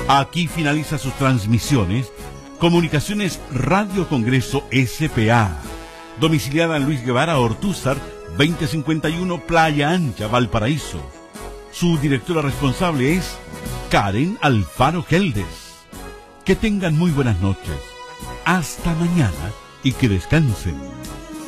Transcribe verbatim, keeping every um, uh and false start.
Aquí finaliza sus transmisiones Comunicaciones Radio Congreso S P A, domiciliada en Luis Guevara Ortúzar, veinte cincuenta y uno Playa Ancha, Valparaíso. Su directora responsable es Karen Alfaro Geldes. Que tengan muy buenas noches. Hasta mañana y que descansen.